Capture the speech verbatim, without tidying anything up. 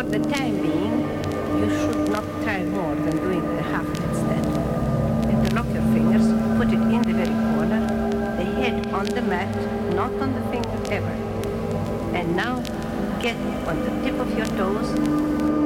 For the time being, you should not try more than doing the half instead. Interlock your fingers, put it in the very corner, the head on the mat, not on the finger ever. And now, get on the tip of your toes